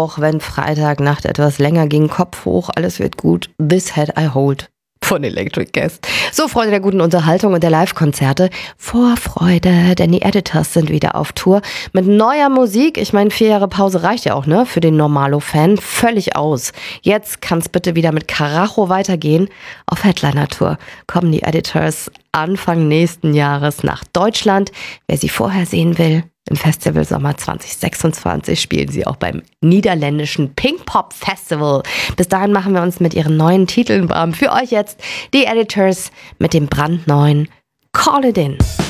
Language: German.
auch wenn Freitagnacht etwas länger ging. Kopf hoch, alles wird gut. This Head I Hold von Electric Guest. So, Freunde der guten Unterhaltung und der Live-Konzerte. Vorfreude, denn die Editors sind wieder auf Tour mit neuer Musik. Ich meine, 4 Jahre Pause reicht ja auch, ne? Für den Normalo-Fan. Völlig aus. Jetzt kann es bitte wieder mit Karacho weitergehen. Auf Headliner-Tour kommen die Editors Anfang nächsten Jahres nach Deutschland. Wer sie vorher sehen will, im Festival Sommer 2026 spielen sie auch beim niederländischen Pink Pop Festival. Bis dahin machen wir uns mit ihren neuen Titeln warm. Für euch jetzt die Editors mit dem brandneuen Call It In.